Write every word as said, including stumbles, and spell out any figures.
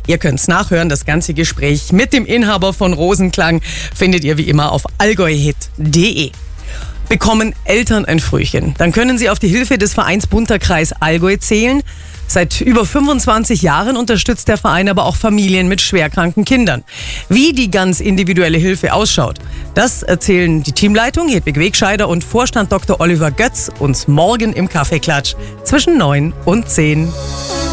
Ihr könnt's nachhören. Das ganze Gespräch mit dem Inhaber von Rosenklang findet ihr wie immer auf allgäuhit punkt de. Bekommen Eltern ein Frühchen, dann können sie auf die Hilfe des Vereins Bunter Kreis Allgäu zählen. Seit über fünfundzwanzig Jahren unterstützt der Verein aber auch Familien mit schwerkranken Kindern. Wie die ganz individuelle Hilfe ausschaut, das erzählen die Teamleitung Hedwig Wegscheider und Vorstand Doktor Oliver Götz uns morgen im Kaffeeklatsch zwischen neun und zehn.